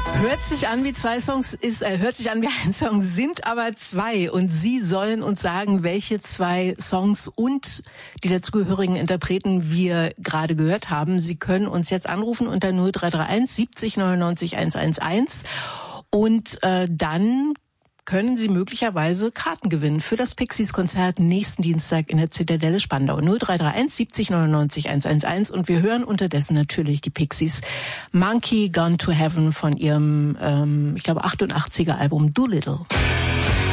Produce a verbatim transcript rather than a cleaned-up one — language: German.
Hört sich an wie zwei Songs, ist, äh, hört sich an wie ein Song, sind aber zwei. Und Sie sollen uns sagen, welche zwei Songs und die dazugehörigen Interpreten wir gerade gehört haben. Sie können uns jetzt anrufen unter null drei drei eins siebzig neunundneunzig hundertelf und äh, dann können Sie möglicherweise Karten gewinnen für das Pixies-Konzert nächsten Dienstag in der Zitadelle Spandau. null drei drei eins siebzig neunundneunzig hundertelf und wir hören unterdessen natürlich die Pixies. Monkey Gone to Heaven von ihrem, ähm, ich glaube, achtundachtziger Album Doolittle.